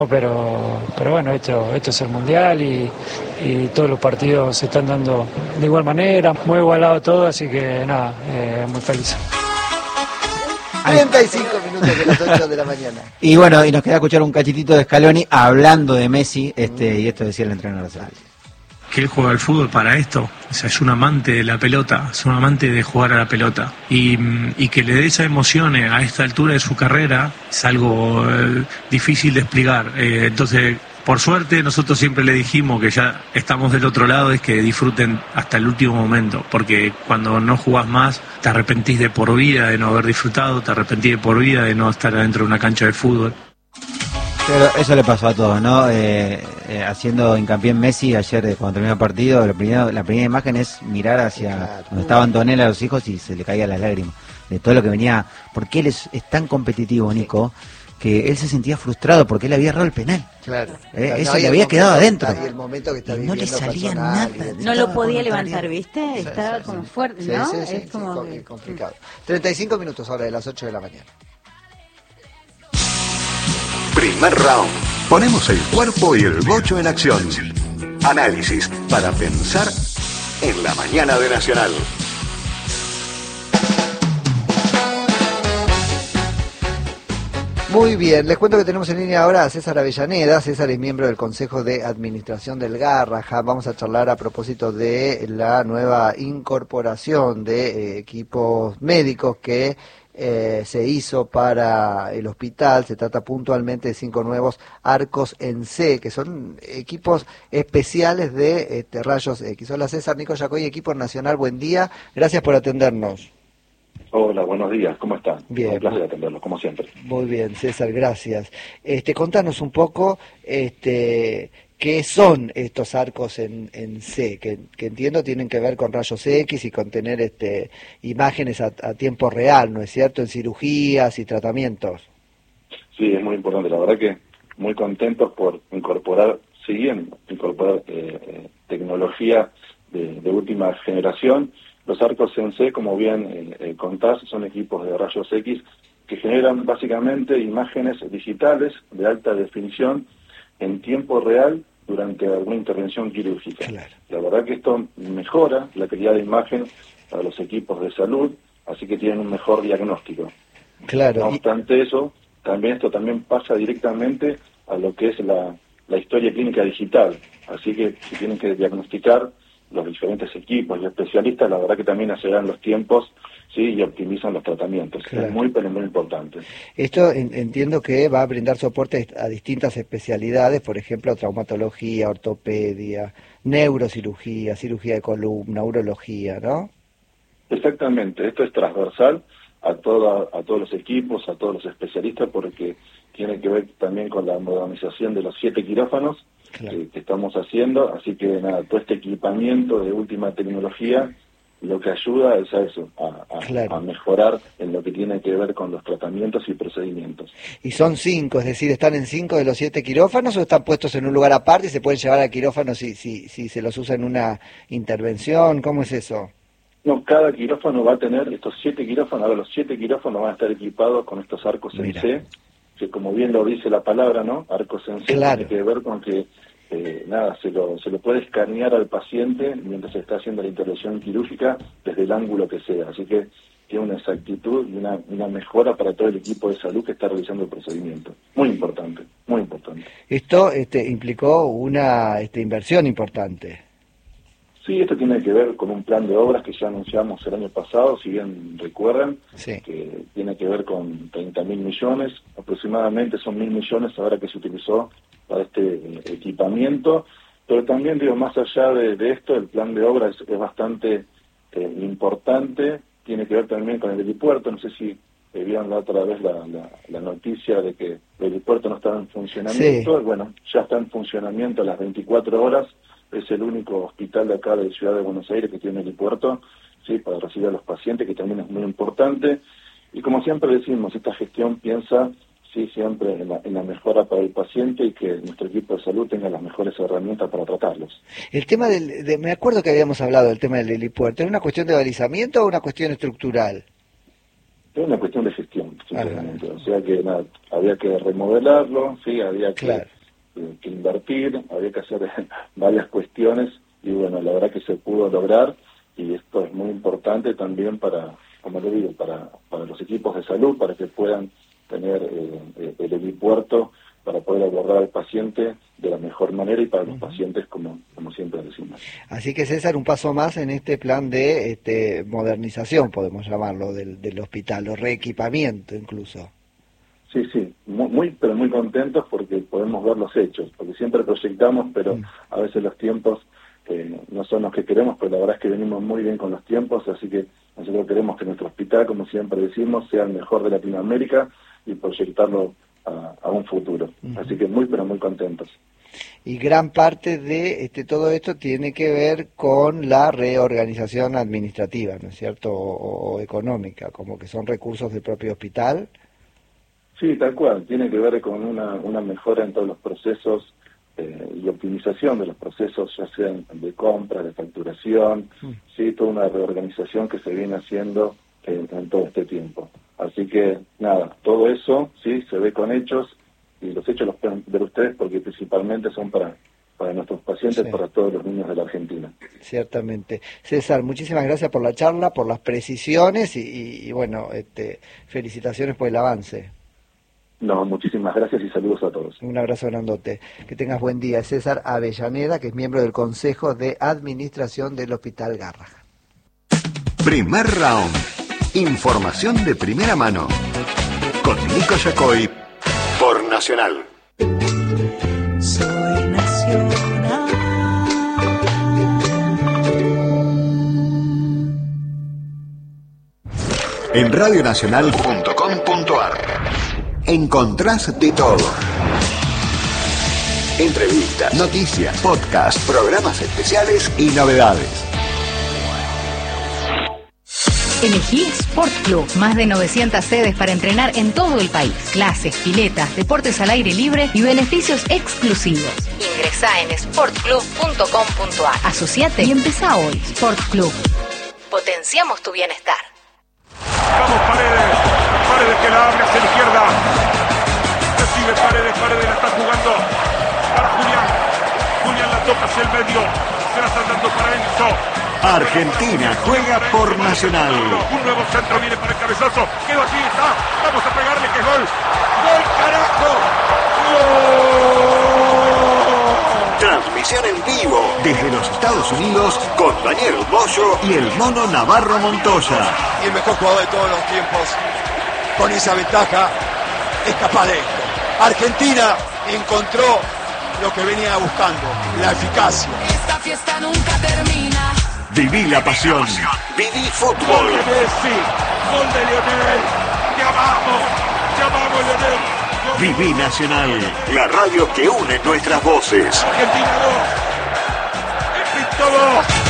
Pero bueno, esto es el Mundial y todos los partidos se están dando de igual manera, muy igualado todo, así que nada, muy feliz. 35 minutos de las 8 de la mañana. Y bueno, y nos queda escuchar un cachitito de Scaloni hablando de Messi, y esto decía el entrenador nacional. Que él juega al fútbol para esto, o sea, es un amante de la pelota, es un amante de jugar a la pelota y que le dé esa emoción a esta altura de su carrera es algo difícil de explicar. Entonces, por suerte, nosotros siempre le dijimos que ya estamos del otro lado, es que disfruten hasta el último momento, porque cuando no jugás más te arrepentís de por vida de no haber disfrutado, te arrepentís de por vida de no estar adentro de una cancha de fútbol. Pero eso le pasó a todos, ¿no? Haciendo hincapié en Messi ayer cuando terminó el partido, la primera imagen es mirar hacia donde estaba Antonella, los hijos, y se le caían las lágrimas de todo lo que venía, porque él es tan competitivo, Nico, que él se sentía frustrado porque él había errado el penal. Claro. Eso le había quedado adentro. Y el momento que está no le salía nada. No lo podía levantar, ¿viste? Estaba como fuerte, ¿no? Sí, es como complicado. 35 minutos ahora de las 8 de la mañana. Primer round. Ponemos el cuerpo y el bocho en acción. Análisis para pensar en la mañana de Nacional. Muy bien, les cuento que tenemos en línea ahora a César Avellaneda. César es miembro del Consejo de Administración del Garrahan. Vamos a charlar a propósito de la nueva incorporación de equipos médicos que se hizo para el hospital. Se trata puntualmente de 5 nuevos arcos en C, que son equipos especiales de rayos X. Hola César, Nico Yacoy, equipo nacional, buen día, gracias por atendernos. Hola, buenos días, ¿cómo están? Bien. Un placer atenderlos, como siempre. Muy bien, César, gracias. Contanos un poco qué son estos arcos en C, que entiendo tienen que ver con rayos X y con tener imágenes a tiempo real, ¿no es cierto?, en cirugías y tratamientos. Sí, es muy importante, la verdad que muy contentos por incorporar tecnología de última generación. Los arcos en C, como bien contás, son equipos de rayos X que generan básicamente imágenes digitales de alta definición en tiempo real durante alguna intervención quirúrgica. Claro. La verdad que esto mejora la calidad de imagen para los equipos de salud, así que tienen un mejor diagnóstico. Claro. No obstante eso, esto también pasa directamente a lo que es la historia clínica digital, así que si tienen que diagnosticar los diferentes equipos y especialistas, la verdad que también aceleran los tiempos, sí, y optimizan los tratamientos. Claro. Es muy, pero muy importante. Esto entiendo que va a brindar soporte a distintas especialidades, por ejemplo, traumatología, ortopedia, neurocirugía, cirugía de columna, urología, ¿no? Exactamente, esto es transversal a todos los equipos, a todos los especialistas, porque tiene que ver también con la modernización de los 7 quirófanos. Claro. Que estamos haciendo, así que nada, todo este equipamiento de última tecnología lo que ayuda es a eso, claro, a mejorar en lo que tiene que ver con los tratamientos y procedimientos. Y son 5, es decir, ¿están en 5 de los 7 quirófanos o están puestos en un lugar aparte y se pueden llevar al quirófano si se los usa en una intervención? ¿Cómo es eso? No, cada quirófano va a tener estos 7 quirófanos, ahora los 7 quirófanos van a estar equipados con estos arcos en C, que como bien lo dice la palabra, ¿no? Arcos en C, claro, tiene que ver con que se lo puede escanear al paciente mientras se está haciendo la intervención quirúrgica desde el ángulo que sea, así que tiene una exactitud y una mejora para todo el equipo de salud que está realizando el procedimiento. Muy importante, muy importante. Esto implicó una inversión importante. Sí, esto tiene que ver con un plan de obras que ya anunciamos el año pasado, si bien recuerdan, sí, que tiene que ver con 30.000 millones, aproximadamente son 1.000 millones ahora que se utilizó para este equipamiento, pero también, digo, más allá de esto, el plan de obras es bastante importante, tiene que ver también con el helipuerto. No sé si vieron la otra vez la noticia de que el helipuerto no estaba en funcionamiento, sí, bueno, ya está en funcionamiento a las 24 horas, es el único hospital de acá de Ciudad de Buenos Aires que tiene helipuerto, sí, para recibir a los pacientes, que también es muy importante, y como siempre decimos, esta gestión piensa sí siempre en la mejora para el paciente y que nuestro equipo de salud tenga las mejores herramientas para tratarlos. El tema me acuerdo que habíamos hablado del tema del helipuerto, ¿era una cuestión de balizamiento o una cuestión estructural? Es una cuestión de gestión. sinceramente. O sea que nada, había que remodelarlo, sí, había que invertir, había que hacer varias cuestiones y bueno, la verdad que se pudo lograr y esto es muy importante también para, como le digo, para los equipos de salud, para que puedan tener el helipuerto para poder abordar al paciente de la mejor manera y para los pacientes como siempre decimos. Así que César, un paso más en este plan de modernización, podemos llamarlo, del hospital, o reequipamiento incluso. Sí, pero muy contentos porque podemos ver los hechos, porque siempre proyectamos, pero a veces los tiempos no son los que queremos, pero la verdad es que venimos muy bien con los tiempos, así que nosotros queremos que nuestro hospital, como siempre decimos, sea el mejor de Latinoamérica y proyectarlo a un futuro. Así que pero muy contentos. Y gran parte de todo esto tiene que ver con la reorganización administrativa, ¿no es cierto? O económica, como que son recursos del propio hospital. Sí, tal cual. Tiene que ver con una mejora en todos los procesos y optimización de los procesos, ya sean de compra, de facturación, sí, toda una reorganización que se viene haciendo en todo este tiempo. Así que, nada, todo eso, sí, se ve con hechos, y los hechos los pueden ver ustedes porque principalmente son para nuestros pacientes, para todos los niños de la Argentina. Ciertamente. César, muchísimas gracias por la charla, por las precisiones y bueno, felicitaciones por el avance. No, muchísimas gracias y saludos a todos. Un abrazo grandote. Que tengas buen día. César Avellaneda, que es miembro del Consejo de Administración del Hospital Garrahan. Primer round. Información de primera mano. Con Nico Yacoy por Nacional. Soy Nacional. En radionacional.com.ar encontrás de todo. Entrevistas, noticias, podcasts, programas especiales y novedades. Elegí Sport Club, más de 900 sedes para entrenar en todo el país. Clases, piletas, deportes al aire libre y beneficios exclusivos. Ingresá en sportclub.com.ar. Asociate y empezá hoy. Sport Club. Potenciamos tu bienestar. Vamos Paredes que la abre hacia la izquierda. Recibe Paredes la está jugando para Julián la toca hacia el medio. Se la están dando para Enzo. Argentina juega por Nacional. Un nuevo centro viene para el cabezazo. Quedó allí, está. Vamos a pegarle que es gol. ¡Gol, carajo! ¡Gol! Transmisión en vivo desde los Estados Unidos con Daniel Bollo y el Mono Navarro Montoya. Y el mejor jugador de todos los tiempos, con esa ventaja, es capaz de esto. Argentina encontró lo que venía buscando, la eficacia. Esta fiesta nunca termina. Viví la pasión. Viví fútbol. Gol de Messi, gol de Lionel. ¡Te amamos, Lionel! Viví Nacional, la radio que une nuestras voces. Argentina 2, Egipto 2.